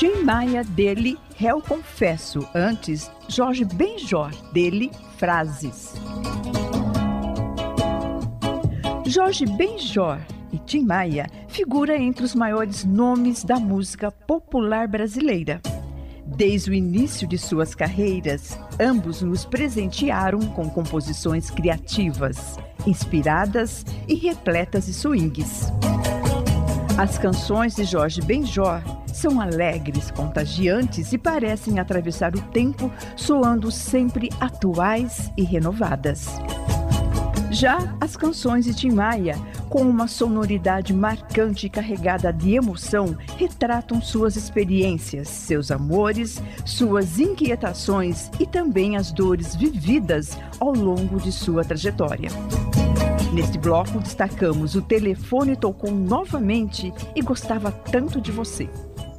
Tim Maia, dele, Réu Confesso. Antes, Jorge Benjor, dele, Frases. Jorge Benjor e Tim Maia figura entre os maiores nomes da música popular brasileira. Desde o início de suas carreiras, ambos nos presentearam com composições criativas, inspiradas e repletas de swings. As canções de Jorge Benjor são alegres, contagiantes e parecem atravessar o tempo, soando sempre atuais e renovadas. Já as canções de Tim Maia, com uma sonoridade marcante e carregada de emoção, retratam suas experiências, seus amores, suas inquietações e também as dores vividas ao longo de sua trajetória. Neste bloco, destacamos O Telefone Tocou Novamente e Gostava Tanto de Você.